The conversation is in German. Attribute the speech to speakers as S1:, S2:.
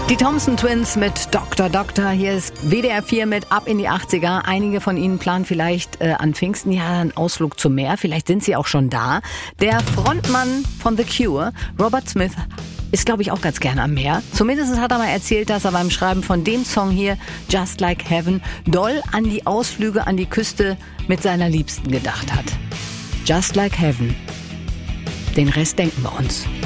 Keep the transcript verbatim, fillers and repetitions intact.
S1: Die Thompson Twins mit Doktor Doktor. Hier ist W D R vier mit Ab in die achtziger. Einige von Ihnen planen vielleicht äh, an Pfingsten ja einen Ausflug zum Meer. Vielleicht sind Sie auch schon da. Der Frontmann von The Cure, Robert Smith, ist, glaube ich, auch ganz gerne am Meer. Zumindest hat er mal erzählt, dass er beim Schreiben von dem Song hier, Just Like Heaven, doll an die Ausflüge an die Küste mit seiner Liebsten gedacht hat. Just Like Heaven. Den Rest denken wir uns.